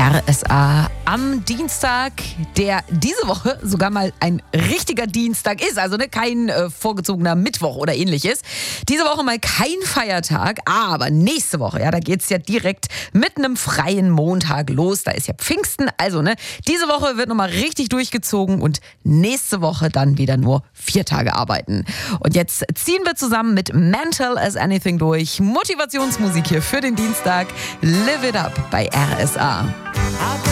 RSA am Dienstag, der diese Woche sogar mal ein richtiger Dienstag ist. Also kein vorgezogener Mittwoch oder ähnliches. Diese Woche mal kein Feiertag, aber nächste Woche, ja, da geht's ja direkt mit einem freien Montag los. Da ist ja Pfingsten. Also diese Woche wird nochmal richtig durchgezogen und nächste Woche dann wieder nur 4 Tage arbeiten. Und jetzt ziehen wir zusammen mit Mental as Anything durch. Motivationsmusik hier für den Dienstag. Live it up bei RSA.